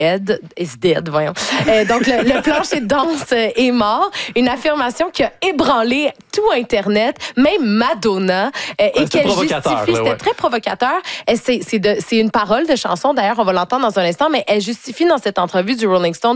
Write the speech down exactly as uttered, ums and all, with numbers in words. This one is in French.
head is dead, voyons. Euh, donc, le, le plancher de danse est mort. Une affirmation qui a ébranlé tout Internet, même Madonna, euh, et qu'elle justifie. là, C'était ouais. très provocateur. Et c'est, c'est, de, c'est une parole de chanson, d'ailleurs, on va l'entendre dans un instant, mais elle justifie dans cette entrevue du Rolling Stone